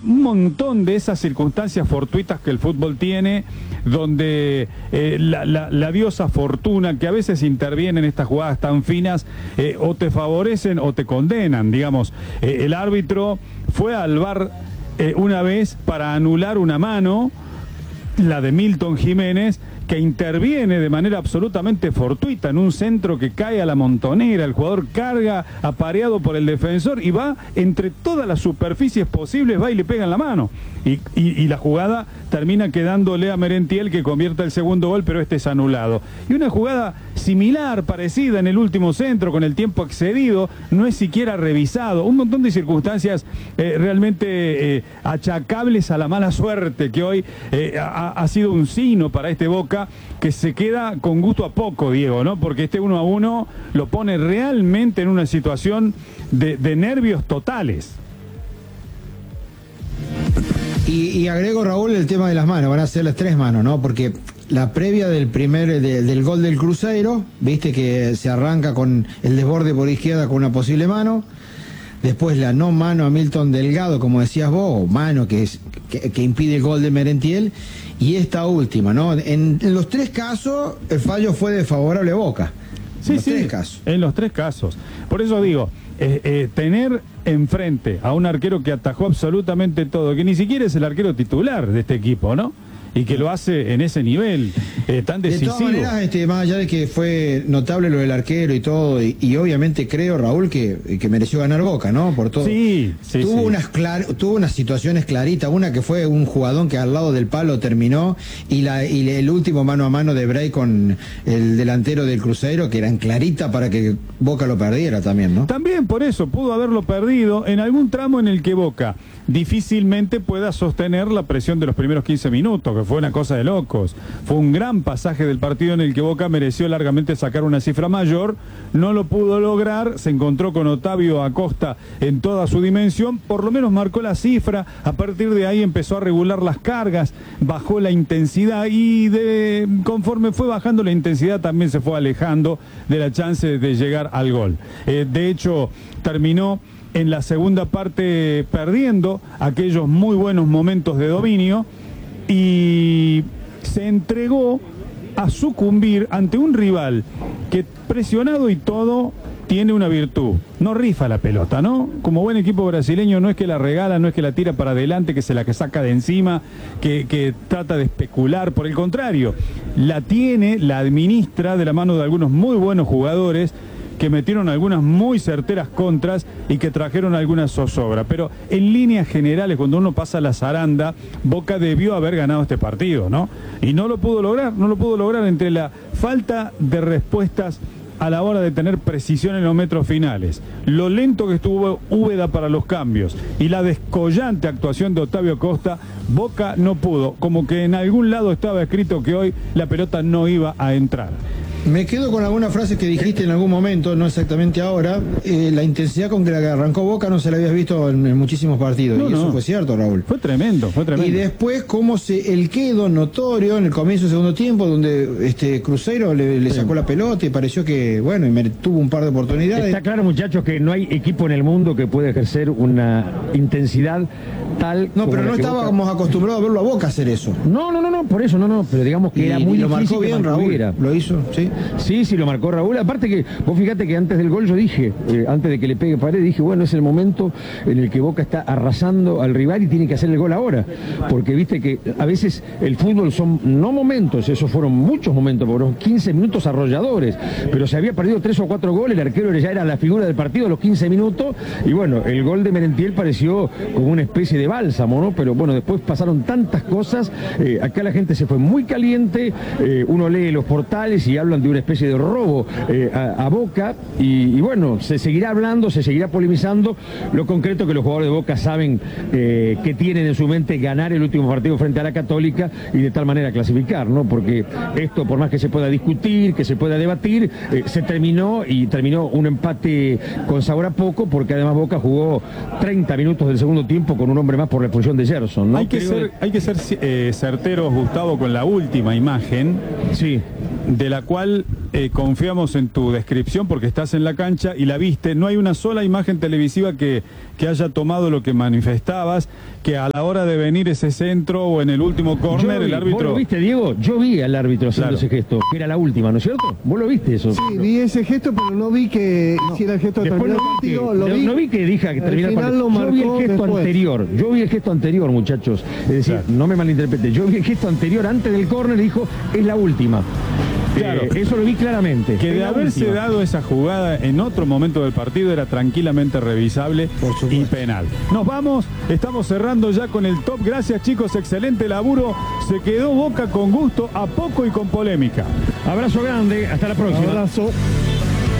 un montón de esas circunstancias fortuitas que el fútbol tiene, donde la diosa fortuna, que a veces interviene en estas jugadas tan finas, o te favorecen o te condenan, digamos. El árbitro fue al VAR una vez para anular una mano, la de Milton Jiménez, que interviene de manera absolutamente fortuita en un centro que cae a la montonera. El jugador carga apareado por el defensor y va entre todas las superficies posibles, va y le pega en la mano. Y la jugada termina quedándole a Merentiel, que convierte el segundo gol, pero este es anulado. Y una jugada similar, parecida en el último centro, con el tiempo excedido, no es siquiera revisado. Un montón de circunstancias realmente achacables a la mala suerte, que hoy ha sido un sino para este Boca, que se queda con gusto a poco, Diego, ¿no? Porque este 1-1 lo pone realmente en una situación de nervios totales. Y agrego, Raúl, el tema de las manos. Van a ser las 3 manos, ¿no? Porque la previa del gol del Cruzeiro, viste que se arranca con el desborde por izquierda con una posible mano. Después la no mano a Milton Delgado, como decías vos, o mano que impide el gol de Merentiel. Y esta última, ¿no? En los 3 casos, el fallo fue desfavorable a Boca. Sí, en los 3 casos. Por eso digo, tener enfrente a un arquero que atajó absolutamente todo, que ni siquiera es el arquero titular de este equipo, ¿no? Y que lo hace en ese nivel tan decisivo. De todas maneras, más allá de que fue notable lo del arquero y todo, y obviamente creo, Raúl, que mereció ganar Boca, ¿no? Por todo. Sí, Tuvo unas situaciones claritas, una que fue un jugadón que al lado del palo terminó, y el último mano a mano de Bray con el delantero del Cruzeiro, que eran claritas para que Boca lo perdiera también, ¿no? También por eso pudo haberlo perdido en algún tramo en el que Boca difícilmente pueda sostener la presión de los primeros 15 minutos, que fue una cosa de locos. Fue un gran pasaje del partido en el que Boca mereció largamente sacar una cifra mayor, no lo pudo lograr, se encontró con Otavio Acosta en toda su dimensión, por lo menos marcó la cifra, a partir de ahí empezó a regular las cargas, bajó la intensidad y conforme fue bajando la intensidad también se fue alejando de la chance de llegar al gol. De hecho, terminó en la segunda parte perdiendo aquellos muy buenos momentos de dominio y se entregó a sucumbir ante un rival que, presionado y todo, tiene una virtud: no rifa la pelota, ¿no? Como buen equipo brasileño, no es que la regala, no es que la tira para adelante, que se la saca de encima, que trata de especular. Por el contrario, la tiene, la administra de la mano de algunos muy buenos jugadores que metieron algunas muy certeras contras y que trajeron alguna zozobra. Pero en líneas generales, cuando uno pasa la zaranda, Boca debió haber ganado este partido, ¿no? Y no lo pudo lograr entre la falta de respuestas a la hora de tener precisión en los metros finales, lo lento que estuvo Úbeda para los cambios y la descollante actuación de Otavio Acosta. Boca no pudo, como que en algún lado estaba escrito que hoy la pelota no iba a entrar. Me quedo con alguna frase que dijiste en algún momento, no exactamente ahora. La intensidad con que arrancó Boca no se la habías visto en muchísimos partidos. Y eso fue cierto, Raúl. Fue tremendo. Y después, el quedo notorio en el comienzo del segundo tiempo, donde Cruzeiro le sacó la pelota y pareció que, bueno, y tuvo un par de oportunidades. Está claro, muchachos, que no hay equipo en el mundo que pueda ejercer una intensidad tal. No, pero no estábamos acostumbrados a verlo a Boca hacer eso. No, por eso no, pero digamos que era muy difícil. Lo marcó bien, Raúl. Lo hizo, sí. Sí, lo marcó Raúl. Aparte que, vos fíjate que antes del gol yo dije, antes de que le pegue Paredes, dije, bueno, es el momento en el que Boca está arrasando al rival y tiene que hacer el gol ahora. Porque viste que a veces el fútbol son, no momentos, esos fueron muchos momentos, fueron 15 minutos arrolladores, pero se había perdido 3 o 4 goles, el arquero ya era la figura del partido a los 15 minutos, y bueno, el gol de Merentiel pareció como una especie de bálsamo, ¿no? Pero bueno, después pasaron tantas cosas, acá la gente se fue muy caliente, uno lee los portales y hablan de una especie de robo a Boca y bueno, se seguirá hablando, se seguirá polemizando. Lo concreto que los jugadores de Boca saben que tienen en su mente ganar el último partido frente a la Católica y de tal manera clasificar, ¿no? Porque esto, por más que se pueda discutir, que se pueda debatir, se terminó un empate con sabor a poco, porque además Boca jugó 30 minutos del segundo tiempo con un hombre más por la expulsión de Gerson, ¿no? Hay que ser certeros, Gustavo, con la última imagen, sí, de la cual cual confiamos en tu descripción porque estás en la cancha y la viste. No hay una sola imagen televisiva que haya tomado lo que manifestabas, que a la hora de venir ese centro o en el último córner el árbitro... ¿Vos lo viste, Diego? Yo vi al árbitro haciendo Claro. ese gesto, que era la última, ¿no es cierto? ¿Vos lo viste eso? Sí, vi ese gesto, pero no vi que hiciera el gesto de Después terminar no el vi, que, partido. Lo vi. no vi que dije que Al terminara el final partido. lo Yo vi el marcó gesto después. anterior. Yo vi el gesto anterior, muchachos. Es decir, Claro. no me malinterprete. Yo vi el gesto anterior antes del córner y dijo, es la última. Claro. Eso lo vi claramente. Que Es de la haberse última. dado esa jugada en otro momento del partido era tranquilamente revisable y penal. Nos vamos, estamos cerrando ya con el top. Gracias chicos, excelente laburo. Se quedó Boca con gusto, a poco y con polémica. Abrazo grande, hasta la próxima. Abrazo.